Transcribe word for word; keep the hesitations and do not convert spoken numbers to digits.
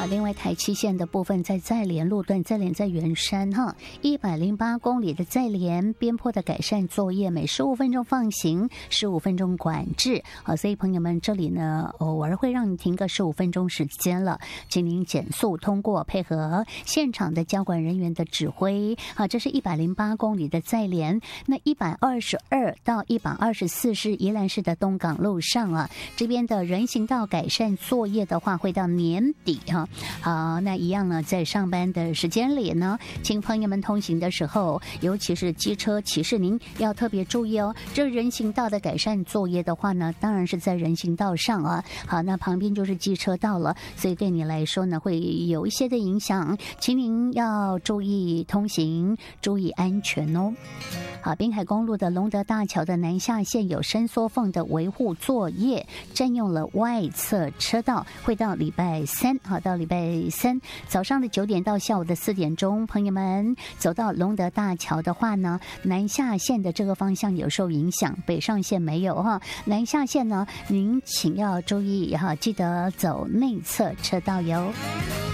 好，另外台七线的部分在再联路段，再联在圆山哈，一百零八公里的再联边坡的改善作业，每十五分钟放行，十五分钟管制。好，所以朋友们这里呢，偶尔会让你停个十五分钟时间了，请您减速通过，配合现场的交管人员的指挥。好，这是一百零八公里的再联，那一百二十二到一百二十四是宜兰市的东港路上啊，这边的人行道改善作业的话，会到年底哈。好，那一样呢，在上班的时间里呢，请朋友们通行的时候，尤其是机车骑士，您要特别注意哦。这人行道的改善作业的话呢，当然是在人行道上啊。好，那旁边就是机车道了，所以对你来说呢，会有一些的影响，请您要注意通行，注意安全哦。好，滨海公路的龙德大桥的南下线有伸缩缝的维护作业，占用了外侧车道，会到礼拜三。好，到礼拜三早上的九点到下午的四点钟，朋友们走到龙德大桥的话呢，南下线的这个方向有受影响，北上线没有哈。南下线呢，您请要注意哈，记得走内侧车道哟。